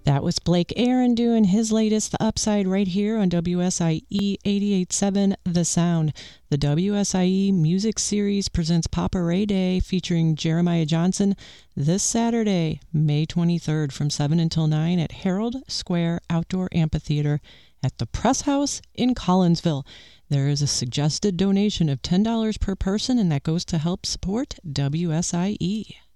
That was Blake Aaron doing his latest, The Upside, right here on WSIE 88.7 The Sound. The WSIE Music Series presents Papa Ray Day featuring Jeremiah Johnson this Saturday, May 23rd from 7 until 9 at Herald Square Outdoor Amphitheater at the Press House in Collinsville. There is a suggested donation of $10 per person, and that goes to help support WSIE.